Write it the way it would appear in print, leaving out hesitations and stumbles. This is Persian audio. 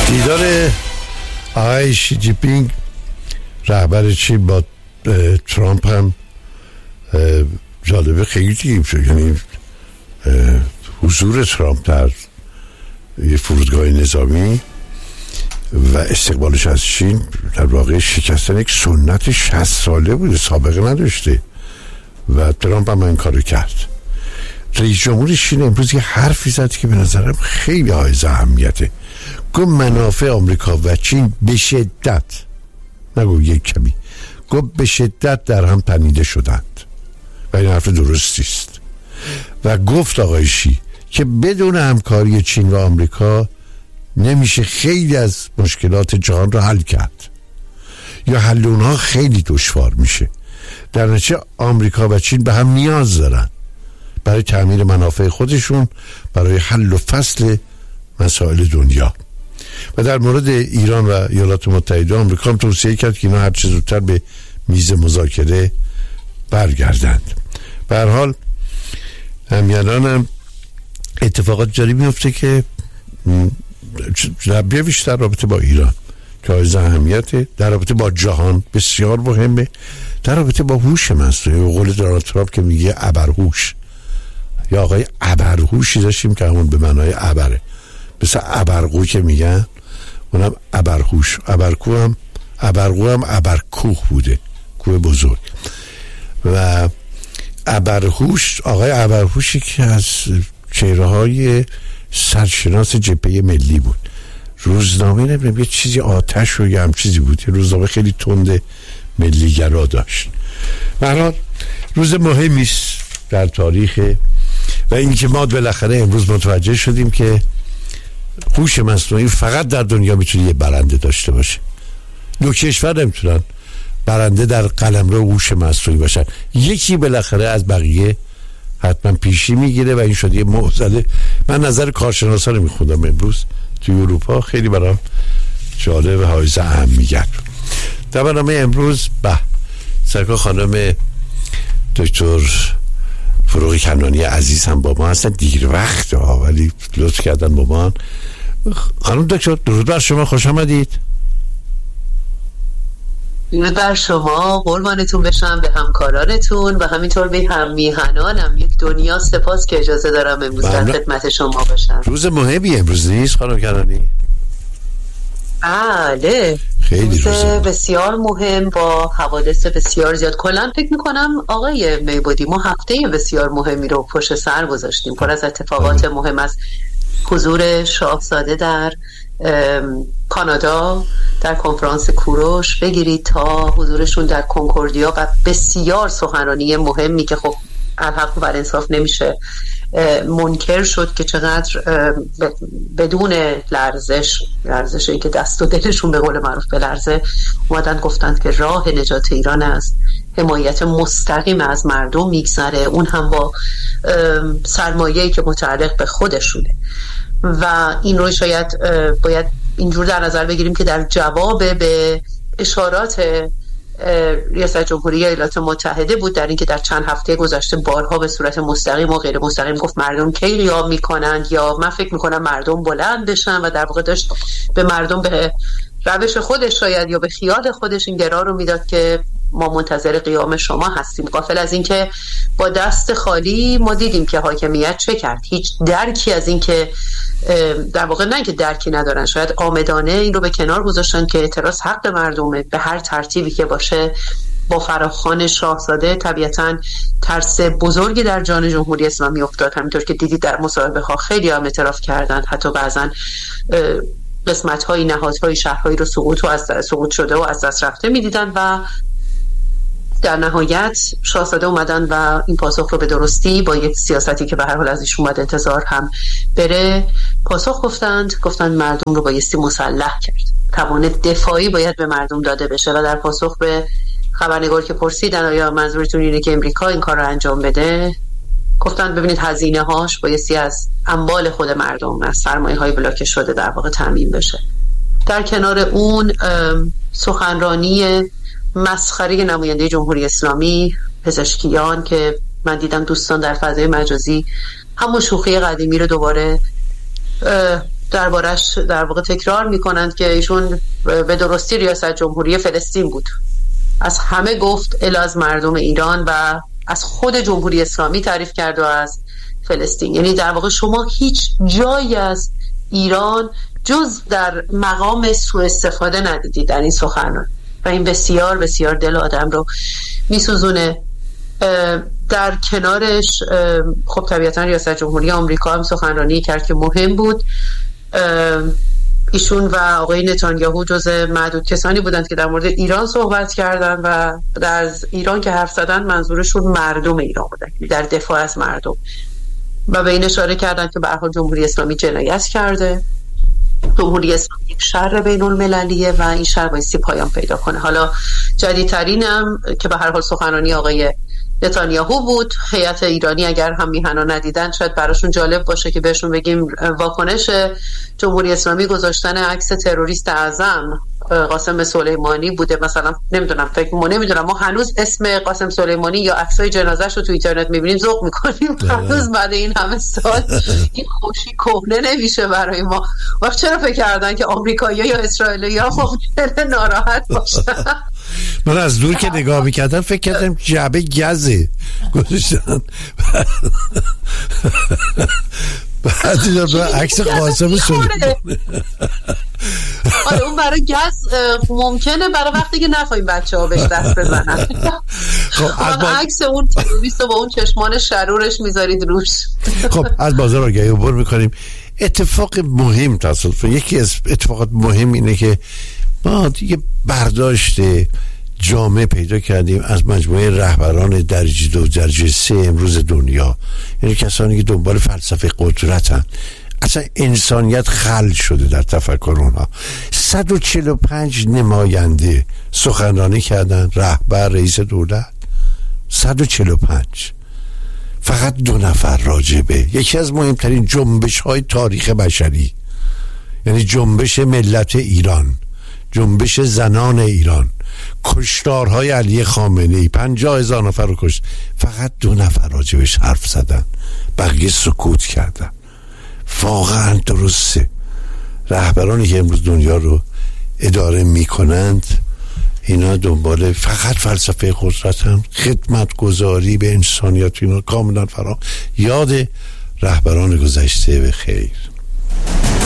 دیدار آقای شی جی پینگ رهبر چین با ترامپ هم جالبه خیلی شد. یعنی حضور ترامپ در یه فرودگاه نظامی و استقبالش از چین در واقع شکستن یک سنت 60 ساله بوده، سابقه نداشته و ترامپ هم این کارو کرد. رئیس جمهور چین امروز یه حرفی زد که به نظرم خیلی حائز اهمیته. گفت منافع آمریکا و چین به شدت، نگو یک کمی، گفت به شدت در هم تنیده شدند و این حرف درستی است و گفت آقای شی که بدون همکاری چین و آمریکا نمیشه خیلی از مشکلات جهان رو حل کرد یا حل اونها خیلی دشوار میشه. در نتیجه آمریکا و چین به هم نیاز دارن برای تأمین منافع خودشون، برای حل و فصل مسائل دنیا. و در مورد ایران و ایالات متحده آمریکا هم توصیه کرد که اینا هر چه زودتر به میز مذاکره برگردند. به هر حال همیانان هم اتفاقات جاری میفته که بیشتر رابطه با ایران که حائز اهمیته، در رابطه با جهان بسیار مهمه، در رابطه با هوش مصنوعی. به قول دونالد ترامپ که میگه ابرهوش، یا آقای ابرهوشی داشتیم که همون به معنای ابره، مثل ابرقو که میگن، اونم ابرهوش. ابرقو هم ابرکوه بوده، کوه بزرگ. و ابرهوش، آقای ابرهوشی که از چهره‌های سرشناس جبهه ملی بود. روزنامه نمیدونم یه چیزی آتش و یه هم چیزی بود، یه روزنامه خیلی تند ملیگرا داشت. به هر حال روز مهمی است در تاریخ و اینکه ما بالاخره امروز متوجه شدیم که هوش مصنوعی فقط در دنیا میتونه یه برنده داشته باشه. دو کشور نمیتونن برنده در قلمرو هوش مصنوعی باشن. یکی بالاخره از بقیه حتما پیشی میگیره و این شد یه معضله. من نظر کارشناسا رو میخوندم امروز توی اروپا، خیلی برام جالب و حائز اهمیت. در برنامه امروز سرکار خانم دکتر فروغ کنانی عزیز هم با ما هستن. دیر وقت ها ولی لطف کردن با ما. خانم دکتر درود بر شما، خوش آمدید. درود بر شما، قربانتون بشم، به همکارانتون و همینطور به هم میهنانم. یک دنیا سپاس که اجازه دارم امروز در خدمت شما باشم. روز مهمی امروز نیست خانم کنانی؟ بله، خیلی روز بسیار مهم با حوادث بسیار زیاد. کلا فکر میکنم آقای میبودی ما هفته بسیار مهمی رو پشت سر گذاشتیم، پر از اتفاقات مهم است. حضور شاهزاده در کانادا در کنفرانس کوروش بگیرید تا حضورشون در کنکوردیا و بسیار سخنرانی مهمی که خب الحق و انصاف نمیشه منکر شد که چقدر بدون لرزش این که دست و دلشون به قول معروف بلرزه اومدن گفتند که راه نجات ایران است حمایت مستقیم از مردم میگذره، اون هم با سرمایه‌ای که متعلق به خودشونه. و این رو شاید باید اینجور در نظر بگیریم که در جواب به اشارات ریاست جمهوری ایالات متحده بود در اینکه در چند هفته گذشته بارها به صورت مستقیم و غیر مستقیم گفت مردم کی قیام میکنند، یا من فکر میکنم مردم بلند بشن، و در واقع داشت به مردم به روش خودش شاید یا به خیال خودش این گرا رو میداد که ما منتظر قیام شما هستیم، غافل از اینکه با دست خالی ما دیدیم که حاکمیت چه کرد. هیچ درکی از اینکه در واقع نه که درکی ندارن، شاید عامدانه این رو به کنار گذاشتن که اعتراض حق مردمه به هر ترتیبی که باشه. با فراخوان شاهزاده طبیعتاً ترس بزرگی در جان جمهوری اسلامی افتاد. همینطور که دیدید در مصاحبه ها خیلی هم اعتراف کردن، حتی بعضن قسمت‌های نهادهای شهرهایی رو سقوط شده و از دست رفته می‌دیدن و در نهایت شاهزاده اومدن و این پاسخ رو به درستی با یک سیاستی که به هر حال از ایشون اومد انتظار هم بره پاسخ گفتند مردم رو بایستی مسلح کرد، توان دفاعی باید به مردم داده بشه. و در پاسخ به خبرنگار که پرسیدن آیا منظورتون اینه که امریکا این کار رو انجام بده، گفتند ببینید هزینه هاش بایستی از اموال خود مردم، از سرمایه های بلاکه شده در واقع تامین بشه. در کنار اون سخنرانی مسخره نماینده جمهوری اسلامی پزشکیان که من دیدم دوستان در فضای مجازی همون شوخی قدیمی رو دوباره دربارش در واقع تکرار میکنند که ایشون به درستی ریاست جمهوری فلسطین بود. از همه گفت الا از مردم ایران و از خود جمهوری اسلامی تعریف کرد و از فلسطین. یعنی در واقع شما هیچ جایی از ایران جز در مقام سوء استفاده ندیدید در این سخنان و این بسیار بسیار دل آدم رو میسوزونه. در کنارش خب طبیعتا ریاست جمهوری آمریکا هم سخنرانی کرد که مهم بود. ایشون و آقای نتانیاهو جز معدود کسانی بودند که در مورد ایران صحبت کردند و در ایران که حرف زدن منظورشون مردم ایران بودند، در دفاع از مردم، و به این اشاره کردند که به هر حال جمهوری اسلامی جنایت کرده، جمهوری اسلامی یک شر بین المللیه و این شر بایستی پایان پیدا کنه. حالا جدیدترینم که به هر حال سخنرانی آقای نتانیاهو بود. هیئت ایرانی اگر هم میهنا ندیدن شاید براشون جالب باشه که بهشون بگیم واکنش جمهوری اسلامی گذاشتن عکس تروریست اعظم قاسم سلیمانی بوده. مثلا نمیدونم ما هنوز اسم قاسم سلیمانی یا عکسای جنازه‌اش رو تو اینترنت میبینیم ذوق میکنیم. هنوز بعد این همه سال این خوشی کهنه نمیشه برای ما. وقت چرا فکر کردن که آمریکایی‌ها یا اسرائیلی‌ها خب ناراحت باشن؟ من از دور که نگاه میکردم فکر کردم جعبه گزه گذاشتن. بعد دیدم عکس قاسم سلیمانی. آره اون برای گز ممکنه برای وقتی که نخواهیم بچه ها بهش دست بزنن. خب عکس اون تروریست با اون چشمان شرورش میذارید روش. خب از بازار آگاهی عبور میکنیم. اتفاق مهم تصادف، یکی از اتفاقات مهم اینه که ما دیگه برداشت جامعه پیدا کردیم از مجموعه رهبران درجه 2 درجه 3 امروز دنیا، یعنی کسانی که دنبال فلسفه قدرتن. اصلا انسانیت خلل شده در تفکر اونها. 145 نماینده سخنرانی کردن، رهبر، رئیس دولت. 145 فقط 2 نفر راجبه یکی از مهمترین جنبش های تاریخ بشری، یعنی جنبش ملت ایران، جنبش زنان ایران، کشتارهای علی خامنه‌ای، 50,000 نفر رو کشت، فقط 2 نفر راجبش حرف زدن، بقیه سکوت کردن. واقعا درسته رهبرانی که امروز دنیا رو اداره میکنند اینا دنبال فقط فلسفه قدرتن، خدمت گذاری به انسانیت اینا کاملا فرام. یاد رهبران گذشته به خیر.